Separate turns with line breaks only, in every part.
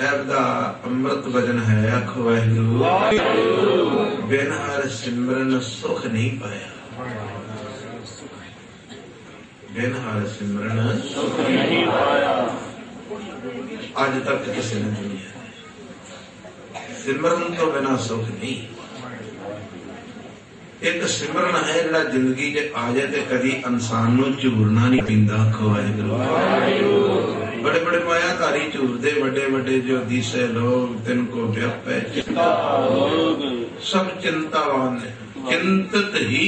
साहब दा अमृत वचन है, आखो वाहिगुरू। बिन हर सिमरन सुख नहीं पाया, बिन हर सिमरन सुख नहीं पाया। अज तक किसी ने दुनिया सिमरन तो बिना सुख नहीं। एक सिमरन है जिहड़ा जिंदगी च आ जाए तो कभी इंसान नूं झूरना नहीं पींदा। आखो वाहिगुरू। बड़े बड़े मायाधारी झूरदे, बड़े बड़े जो दिसे लोग तिनको व्याप है चिंता, सब चिंतावान है, चिंतित ही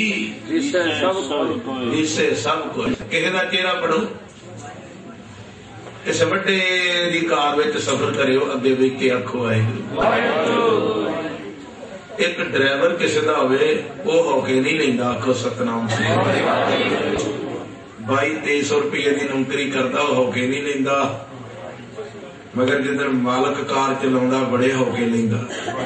दिसे सब को। किसी का चेहरा पढ़ो, किसी बड़े दी कार विच सफर करियो, अगे वेख के आखो वाहिगुरू। एक ड्राइवर किसी का होवे, वो होके नहीं लेंदा, आखो सतनाम सिंह। 2200 रुपये की नौकरी करता, होके नहीं लेंदा, मगर जिधर मालक कार चलाउंदा बड़े होके लेंदा।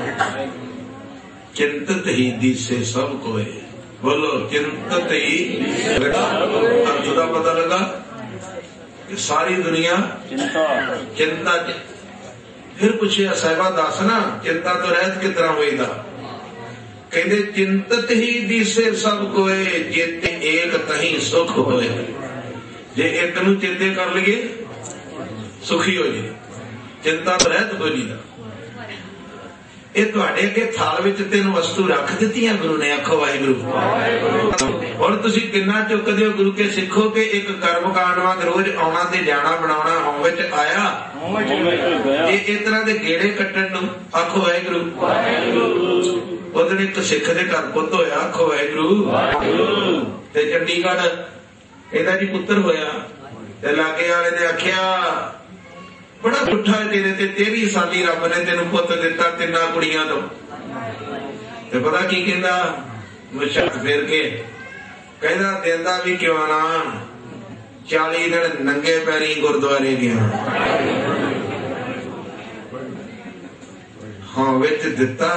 चिंतित ही दिसे सब कोई, बोलो चिंतित ही। अर्थ का पता लगा कि सारी दुनिया चिंता। फिर पूछे साहिबा दस ना, चिंता तो रहत किस तरह होएगा? कहते चिंतित ही दिसे सब कोए, जेते एक तही सुख होए। जे एक नू चिंते कर लिए सुखी हो जाए, चिंता तो रहत कोई नहीं। ये तुहाडे अगे थाल विच 3 वस्तु रख दित्तियां गुरु ने। आखो वाहिगुरू। और तुसी किन्ना चुकदे हो गुरु के सिखो के एक कर्म कांड वांग रोज आउणा ते जाना, बनाउणा होम विच आया, इस तरह के गेड़े कट्टण नूं। आखो वाहिगुरू। उस दिन एक सिख दे घर पुत होया, आखो वाहिगुरू। ते चंडीगढ़ इहदा जी पुत्र होया, ते लागे वाले ने आख्या बड़ा पुट्ठा है तेरे ते, 13 साली रब ने तेन पुत दिता 3 कुड़ियां तो। ते पता की कहंदा, मुशक फेर के कहंदा देंदा भी क्यों ना, 40 दिन नंगे पैरी गुरुद्वारे गया। हाँ विच दिता,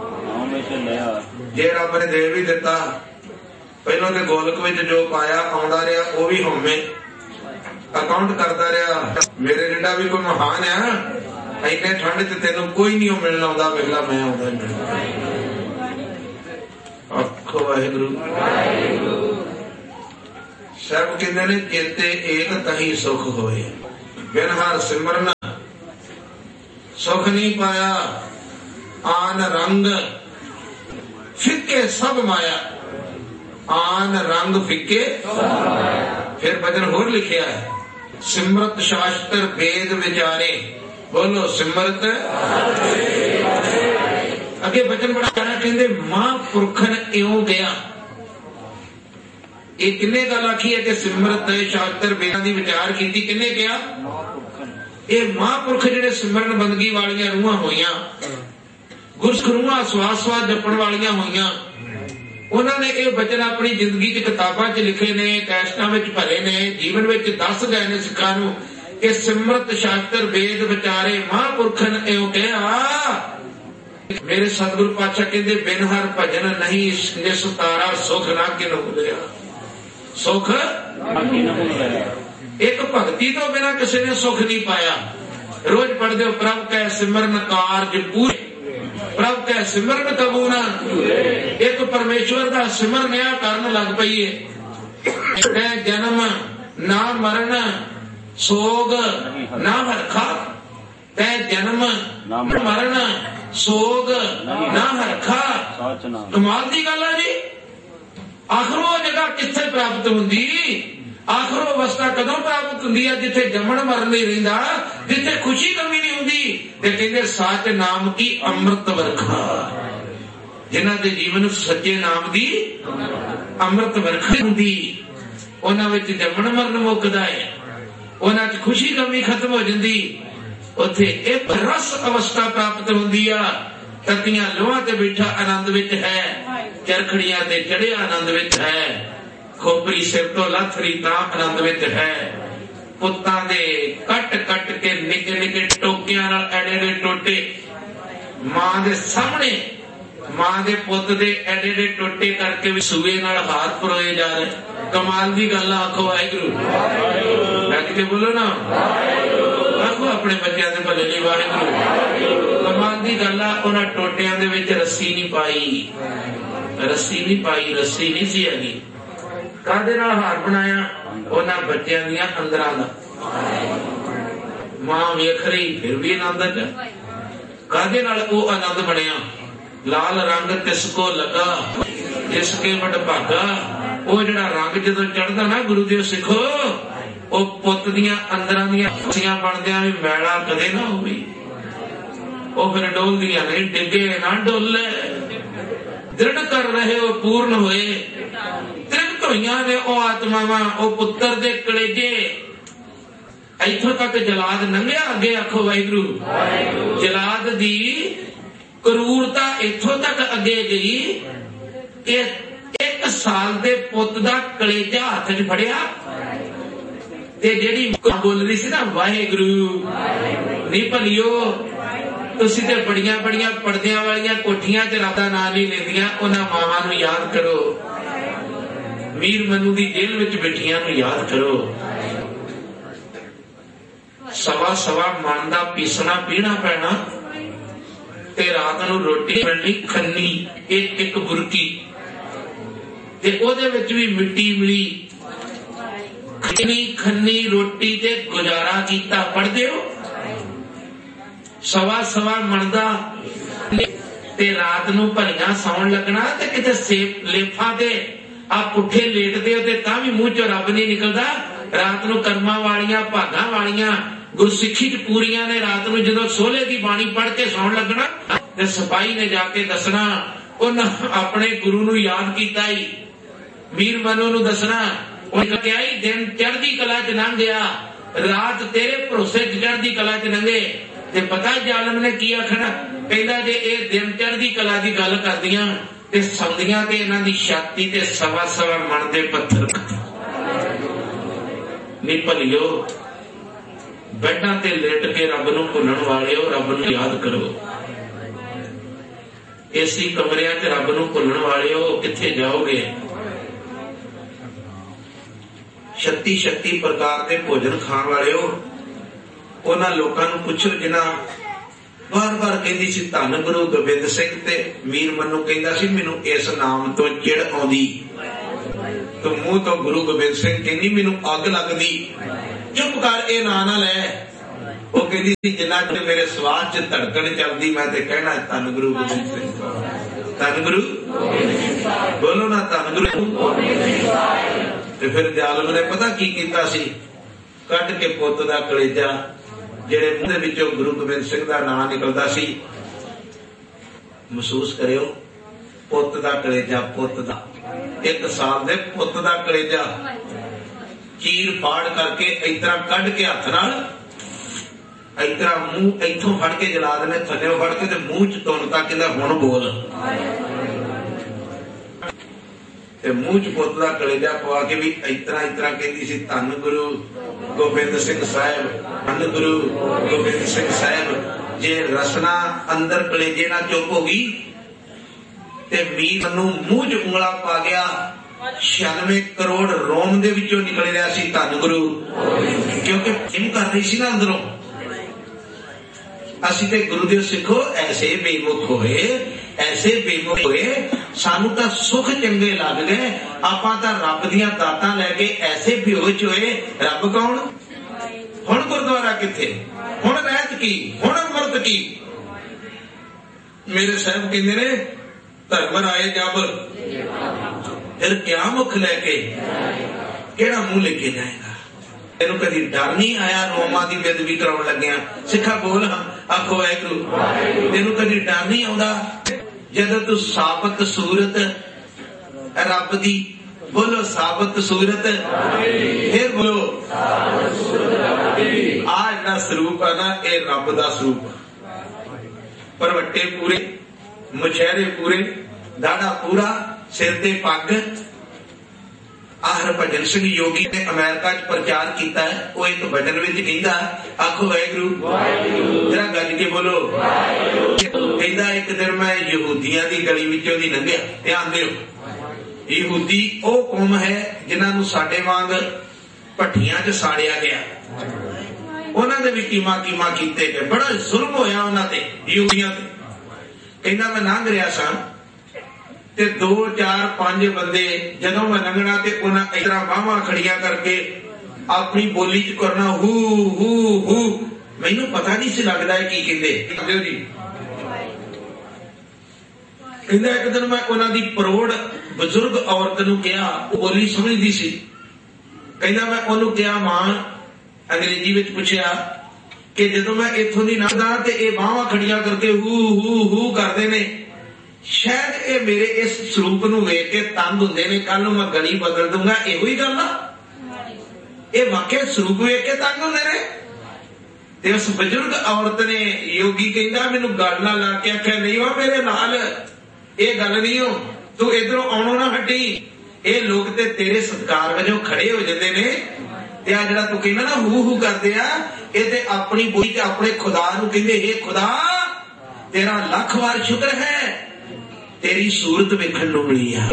जे रब ने दे भी दिता, पहलों तो गोलक विच जो पाया आउंदा रहा, वो भी होमे अकाउंट करता रहा। मेरे जिड्डा भी कोई महान है, इन्ने ठंड च तेन कोई नहीं मिलना आउंदा, वेला मैं आउंदा मिलना। आखो वाहिगुरू। सब कहते ने चेते एक तही सुख होए, बिन हर सिमरन सुख नहीं पाया। आन रंग फिक्के सब माया, आन रंग फिक्के। फिर भजन होर लिखिया है, सिमरत शास्त्र वेद विचारे। बोलो सिमरत। अगे भजन बड़ा प्यारा कहते, महापुरखन इउं गया। ये किन्ने गल आखी है कि सिमरत शास्त्र वेदां दी विचार की, किन्ने गया? ये महापुरख जिहड़े सिमरन बंदगी वालियां रूहां होईयां, गुरसिख रूहां स्वास स्वास जपण वालियां होईयां, उन्होंने ये वचन अपनी जिंदगी च किताबां च लिखे ने, कैसटां विच भरे ने, जीवन विच दस गए ने सिखां नूं कि सिमरत शास्त्र वेद विचारे। महापुरखन इउं कहा। मेरे सतगुरु पातशाह कहंदे, बिन हर भजन नहीं निस्तारा, सुख ना किन भुलिया। सुख एक भगती तो बिना किसी ने सुख नहीं पाया। रोज पढ़दे हो, प्रभ कै सिमरन कारज पूरे, प्रभ कै सिमरन कबू ना। एक परमेश्वर का सिमरन आ करन लग पई है। जन्म ना मरण, सोग ना हरखा। तै जन्म मरण, सोग ना हरखा। कमाल दी गल है जी। आखिर वो जगह कित्थे प्राप्त हुंदी? आखिर अवस्था कदों प्राप्त हुंदी है? जिथे जमण मरण नहीं रहिंदा, जिथे खुशी कमी नहीं हुंदी। ते कहंदे सच नाम की अमृत वर्खा, जिन्हां दे जीवन सच्चे नाम दी अमृत वर्खा हुंदी, उन्हां विच जमण मरण मुकदा है, उन्हां च खुशी कमी खत्म हो जांदी। उत्थे एक रस अवस्था प्राप्त हुंदी आ। तकियां लोहां ते बैठा आनंद विच है, चरखड़ियां ते चढ़िया आनंद विच है, खोपरी सिर तो लथरी तां आनंद विच है। पुत्तां दे कट कट के निके निके टोकियां नाल एडे एडे टोटे, मां दे सामने मां दे पुत दे एडे एडे टोटे करके भी सूए नाल हाथ परोए जा रहे। कमाल दी गल। आखो वाहिगुरू। डट के बोलो ना, आखो अपने बच्चों के भले लिए वाहिगुरू। कमाल की गल आ, उन्हें टोटियां दे विच रस्सी नहीं पाई, रस्सी नहीं पाई, रस्सी नहीं सी हैगी। काहदे नाल हार बनाया? उन्हें बच्चों दियां अंदरां दा। मां वेख रही फिर भी आनंद च। काहदे नाल वो आनंद बनया? लाल रंग तिसको लगा जिसके वड भागा। वो जिहड़ा रंग जदों चढ़दा ना गुरु देव सिखो, वो पुत दियां अंदरां दियां खुशियां बनदियां भी मैला कदे ना होवे। वो फिर डोलदियां नहीं, डिगे ना डोले। दृढ़ कर रहे हो पूर्ण होए। तृप्त होइयां ने वो आत्मावां, वो पुत्र दे कलेजे। इथों तक जलाद लंघिया, अगे आखो वाहिगुरू। जलाद दी क्रूरता इथों तक अगे गई कि 1 साल दे पुत दा कलेजा हाथ च फड़िया ते जेड़ी बोल रही सी ना वाहिगुरू नहीं भलियो, तुसी ते बड़ियां बड़ियां पर्दियां वालियां कोठियां च रब दा नाम नहीं लेंदियां, उन्हां मावां नूं याद करो। मीर मनु दी जेल विच बैठियां नूं याद करो। सवा सवा मन दा पीसना पीना पैना ते रात नूं रोटी मिलनी खन्नी, एक एक बुरकी ते ओदे विच भी मिट्टी मिली। खन्नी रोटी ते गुजारा कीता। पढ़दे हो? सवा सवा मन दा ते रात नूं भलियां सौण लगना ते किते सेब लेफा ते आ पुठे लेटदे हो ते तां भी मूंह चों रब नहीं निकलदा। रात नूं कर्मां वालियां भागां वालियां गुरसिੱਖੀ च पूरियां ने रात नूं जदों सोले दी बाणी पढ़ के सौण लगना ते सिपाही ने जाके दसना उन्हां अपने गुरु नूं याद कीता ही। मीर मनु नूं दसना उन्हें कहा ही दिन चढ़दी कला च लंघ गया, रात तेरे भरोसे चढ़दी कला च लंघे। ते पता जालम ने की आखना? कहंदा जे ये दिन चढ़दी कला की गल करदियां ते सौंदियां ते इन्हां दी छाती ते सवा सवा मन दे पत्थर। नहीं भलियो, बैठा ते लेट के रब नूं भुलण वालिओ, रब नूं याद करो। एसी कमरियां च रब नूं भुलण वालिओ किथे जाओगे? 36 प्रकार के भोजन खाण वालिओ उन्हां लोकां नूं पुछो जिन्हां बार बार कहंदी सी धन गुरु गोबिंद सिंह ते मीर मनु कहंदा सी मैनूं इस नाम तो चिड़ आउंदी, तो मुंह तो गुरु गोबिंद सिंह कहंदी मैनूं अग लगदी। चुप कर, ए ना ना लै। वो कहती थी जिन्ना मेरे स्वाद च धड़कन चलती मैं ते कहना धन गुरु गोबिंद सिंह, धन गुरु बोलो ना, धन गुरु। ते फिर जालम ने पता की कीता सी? कट के पुत दा कलेजा जेड़े मुंह दे विचों गुरु गोबिंद सिंह दा नाम निकलदा सी, महसूस करियो पुत दा कलेजा, पुत दा 1 साल दे पुत दा कलेजा चीर फाड़ करके इतना कढ़ के हाथ नाल इतना मुंह इथों फड़ के जला देने, थल्ले फड़ के ते मुंह च तुनता कहंदा हुण बोल। ते मुंह च पुत दा कलेजा पवा के भी इतना इतना कहंदी सी धन गुरु गोबिंद सिंह साहिब, धन गुरु गोबिंद सिंह साहिब। जे रसना अंदर कलेजे ना चुप हो गई ते मीर नूं मुंह च उंगला पा गया। 96 करोड़ रोम दे विचों निकल रहा सी धन गुरु, क्योंकि जिम कर रही सी ना अंदरों। असीं ते गुरुदेव सिखो ऐसे बेमुख होए, ऐसे बेमुख होए, सानू तां सुख चंगे लग गए, आपां तां रब दियां दातां लैके ऐसे बेहोश होए। रब कौन? हुण गुरुद्वारा किथे, हुण रहत की, हुण अमृत की। मेरे साहब कहंदे ने धर्म राय जब फिर क्या मुख लैके केड़ा मुंह लेके जाएगा? तेनू कभी डर नहीं आया रोमा की बेदबी कराउण लग्या? सिखा बोल, आखो वाहिगुरू। तेनू कभी डर नहीं आउंदा जदों तू साबत सूरत रब दी, बोलो साबत सूरत, फिर बोलो आ जिहड़ा स्वरूप है ना, ये रब दा स्वरूप। परवट्टे पूरे, मुछहरे पूरे, दाड़ा पूरा, सिर ते पग। हरभजन सिंह योगी ने अमेरिका च प्रचार किया है, वो एक भजन विच कहंदा, आखो वाहिगुरू, जरा गज के बोलो। कहंदा एक दिन मैं यहूदियां दी गली विचों दी लंघिया। ध्यान दिओ, यहूदी वो कौम है जिन्हां नूं साडे वांग भट्ठियां च साड़िया गया। उन्होंने भी कीमा कीमा किए गए, बड़ा जुल्म होया उन्होंने योगियां ते। कहना मैं लंघ रहा सा ते 2 4 5 बंदे जदों मैं लंघना ते उन्हें इस तरह बाहां खड़िया करके अपनी बोली च करना हू हू हू, मैनू पता नहीं सी लगता है की कहते जी। कहता एक दिन मैं उन्होंने प्रौढ़ बजुर्ग औरत नूं कहा, बोली समझदी सी। कहता मैं उन्होंने कहा मां, अंग्रेजी में पूछया कि जदों मैं इथों दी लंघदा ते ये बाहां खड़िया करके हू हू हू करते ने, शायद ये मेरे इस स्वरूप नूं वेख के तंग हुंदे ने, कल नूं मैं गली बदल दूंगा, इहो ही गल आ। ये वाकई स्वरूप वेख के तंग हुंदे ने। ते उस बजुर्ग औरत ने योगी कहंदा मैनू गल ना ला के आख्या, नहीं वा मेरे नाल ये गल नहीं हो, तू इधरों आउणों ना हटी। ये लोग ते तेरे सत्कार वजों खड़े हो जाते ने, ते आ जिहड़ा तू कहना ना हू हू करदे आ, ये ते अपनी बोली ते अपने खुदा नूं कहंदे, हे खुदा तेरा लख वार शुक्र है तेरी सूरत वेखण नूं मिली आ।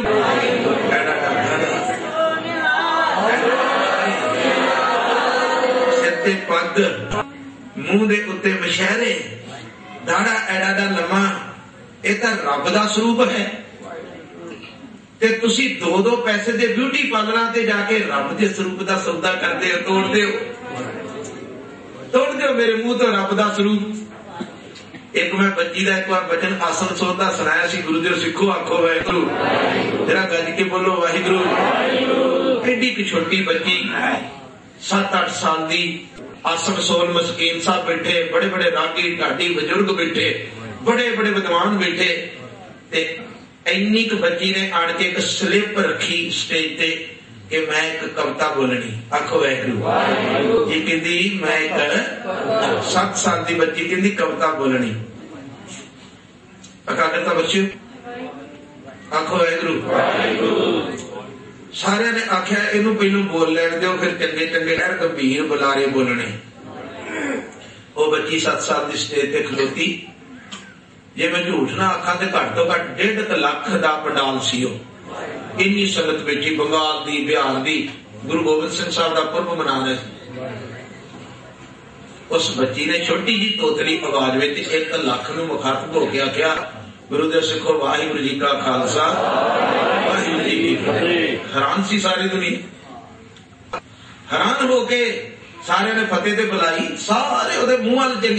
सिर ते पग, मूंह दे उत्ते मशहरे, दाड़ा एडा दा लम्मा, ये तो रब दा स्वरूप है। ते तुसी 2-2 पैसे दे ब्यूटी पार्लरां ते जाके रब दे स्वरूप दा सौदा करदे हो, तोड़दे हो मेरे मुंह तो रब दा स्वरूप। एक मैं बच्ची का एक बार बचन आसन सोता सुनाया सी, गुरु देव सिखो आखो वाहिगुरू, जरा गज के बोलो वाहिगुरू। एडी की छोटी बच्ची 7-8 साल दी, आसन सोल मस्कीन साहब बैठे, बड़े बड़े रागी ढाडी बजुर्ग बैठे, बड़े बड़े विद्वान बैठे, ते इन्नी क बच्ची ने आड़ के एक स्लिप रखी स्टेज पे कि मैं एक कविता बोलनी। आखो वाहिगुरू जी। कहती मैं एक 7 साल की बच्ची कहती कविता बोलनी। अकादता बच्चों आखो वाहिगुरू। सारे ने आख्या इनू पहलू बोल लैन दो, फिर चंगे चंगे लहर गंभीर बुलारे बोलने। वो बच्ची 7 साल की स्टेज पे खलोती, जे मैं झूठ ना आखा तो घट तो घट 1.5 लाख का पंडाल सी। इन्नी संगत बैठी, बंगाल दी, बिहार दी, गुरु गोबिंद सिंह साहब का पुरब मना रहे। उस बच्ची ने छोटी जी तोतली आवाज में 1 लाख नूं मुखातब हो गया, क्या गुरुदेव सिखो वाहिगुरू जी का खालसा वाहिगुरू जी की फतेह। हैरान सी सारी दुनिया, हैरान होके सारे ने फतेह ते बुलाई, सारे ओदे मुंह वाल चंगी